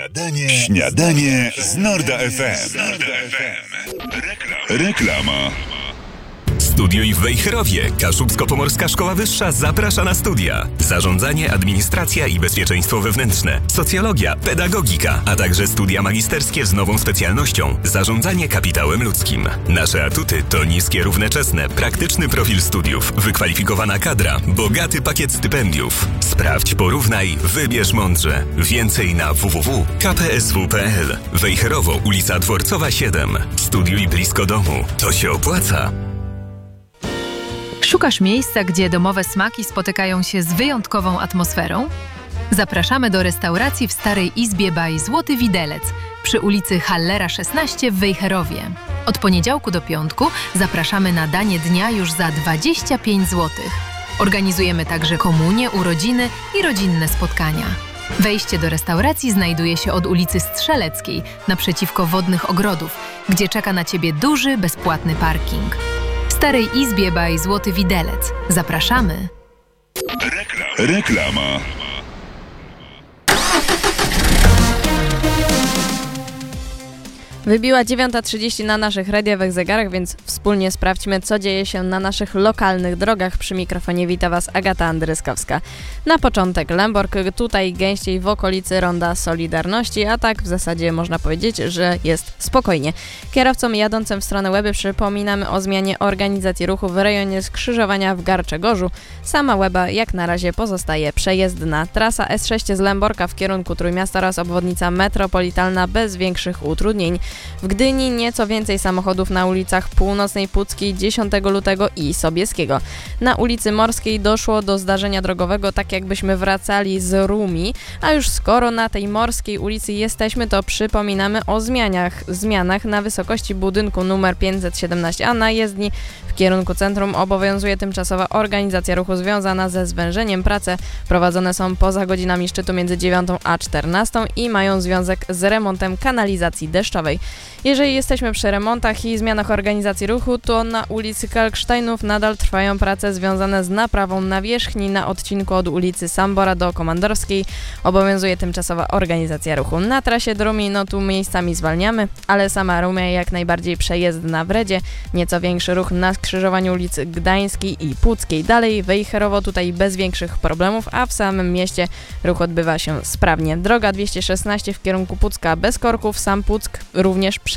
Śniadanie z Norda FM. Reklama. Studiuj w Wejherowie. Kaszubsko-Pomorska Szkoła Wyższa zaprasza na studia. Zarządzanie, administracja i bezpieczeństwo wewnętrzne, socjologia, pedagogika, a także studia magisterskie z nową specjalnością zarządzanie kapitałem ludzkim. Nasze atuty to niskie równoczesne, praktyczny profil studiów, wykwalifikowana kadra, bogaty pakiet stypendiów. Sprawdź, porównaj, wybierz mądrze. Więcej na www.kpsw.pl. Wejherowo, ulica Dworcowa 7. Studiuj blisko domu. To się opłaca. Szukasz miejsca, gdzie domowe smaki spotykają się z wyjątkową atmosferą? Zapraszamy do restauracji w Starej Izbie by Złoty Widelec przy ulicy Hallera 16 w Wejherowie. Od poniedziałku do piątku zapraszamy na danie dnia już za 25 zł. Organizujemy także komunie, urodziny i rodzinne spotkania. Wejście do restauracji znajduje się od ulicy Strzeleckiej naprzeciwko Wodnych Ogrodów, gdzie czeka na Ciebie duży, bezpłatny parking. W Starej Izbie by Złoty Widelec. Zapraszamy. Reklama. Wybiła 9:30 na naszych radiowych zegarach, więc wspólnie sprawdźmy, co dzieje się na naszych lokalnych drogach. Przy mikrofonie wita Was Agata Andryskowska. Na początek Lęborg, tutaj gęściej w okolicy Ronda Solidarności, a tak w zasadzie można powiedzieć, że jest spokojnie. Kierowcom jadącym w stronę Łeby przypominamy o zmianie organizacji ruchu w rejonie skrzyżowania w Garczegorzu. Sama Łeba jak na razie pozostaje przejezdna. Trasa S6 z Lęborka w kierunku Trójmiasta oraz obwodnica metropolitalna bez większych utrudnień. W Gdyni nieco więcej samochodów na ulicach Północnej, Puckiej, 10 lutego i Sobieskiego. Na ulicy Morskiej doszło do zdarzenia drogowego, tak jakbyśmy wracali z Rumi, a już skoro na tej Morskiej ulicy jesteśmy, to przypominamy o zmianach na wysokości budynku numer 517, a na jezdni w kierunku centrum obowiązuje tymczasowa organizacja ruchu związana ze zwężeniem. Prace prowadzone są poza godzinami szczytu między 9 a 14 i mają związek z remontem kanalizacji deszczowej. Jeżeli jesteśmy przy remontach i zmianach organizacji ruchu, to na ulicy Kalksztajnów nadal trwają prace związane z naprawą nawierzchni na odcinku od ulicy Sambora do Komandorskiej. Obowiązuje tymczasowa organizacja ruchu. Na trasie do Rumi, tu miejscami zwalniamy, ale sama Rumia jak najbardziej przejezdna w Redzie. Nieco większy ruch na skrzyżowaniu ulicy Gdańskiej i Puckiej. Dalej Wejherowo, tutaj bez większych problemów, a w samym mieście ruch odbywa się sprawnie. Droga 216 w kierunku Pucka bez korków, sam Puck również